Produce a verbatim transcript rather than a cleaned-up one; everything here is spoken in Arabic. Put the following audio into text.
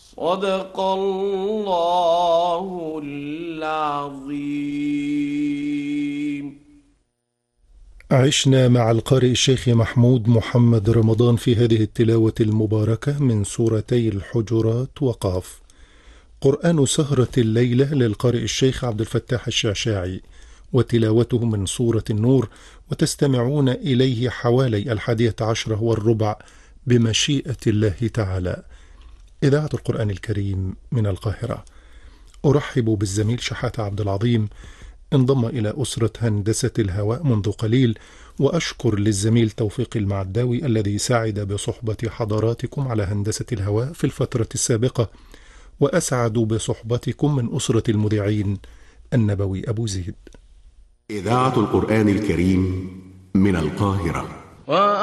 صدق الله العظيم. عشنا مع القارئ الشيخ محمود محمد رمضان في هذه التلاوة المباركة من سورتي الحجرات وقاف. قرآن سهرة الليلة للقارئ الشيخ عبد الفتاح الشعشاعي، وتلاوته من سورة النور، وتستمعون إليه حوالي الحادية عشرة والربع بمشيئة الله تعالى. إذاعة القرآن الكريم من القاهرة. أرحب بالزميل شحاتة عبد العظيم، انضم إلى أسرة هندسة الهواء منذ قليل، وأشكر للزميل توفيق المعداوي الذي ساعد بصحبة حضراتكم على هندسة الهواء في الفترة السابقة، وأسعد بصحبتكم من أسرة المذيعين النبوي أبو زيد. إذاعة القرآن الكريم من القاهرة.